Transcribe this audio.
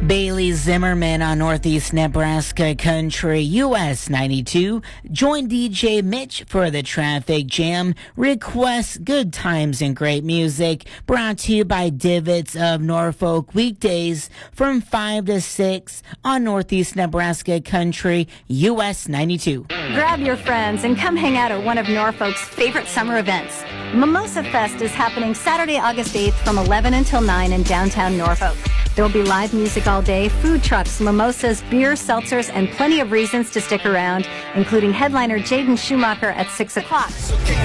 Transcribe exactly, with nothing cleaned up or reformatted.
Bailey Zimmerman on Northeast Nebraska Country U S ninety-two. Join D J Mitch for the traffic jam. Request good times and great music. Brought to you by Divots of Norfolk. Weekdays from five to six on Northeast Nebraska Country U S ninety-two. Grab your friends and come hang out at one of Norfolk's favorite summer events. Mimosa Fest is happening Saturday, August eighth from eleven until nine in downtown Norfolk. There will be live music all day, food trucks, mimosas, beer, seltzers, and plenty of reasons to stick around, including headliner Jaden Schumacher at six o'clock.